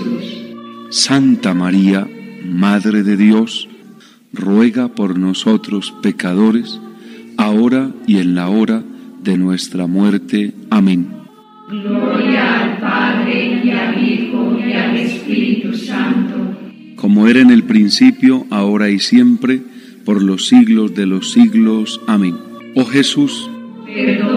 Jesús. Santa María, Madre de Dios, ruega por nosotros pecadores, ahora y en la hora de nuestra muerte. Amén. Gloria al Padre, y al Hijo, y al Espíritu Santo. Como era en el principio, ahora y siempre, por los siglos de los siglos. Amén. Oh Jesús, Perdona